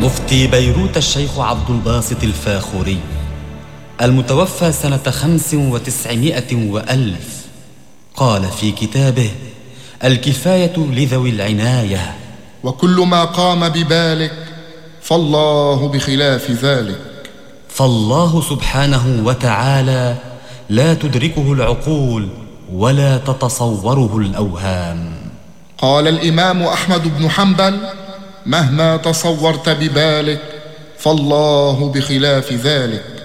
مفتي بيروت الشيخ عبد الباسط الفاخوري المتوفى سنة 95 وألف قال في كتابه الكفاية لذوي العناية: وكل ما قام ببالك فالله بخلاف ذلك. فالله سبحانه وتعالى لا تدركه العقول ولا تتصوره الأوهام. قال الإمام أحمد بن حنبل: مهما تصورت ببالك فالله بخلاف ذلك.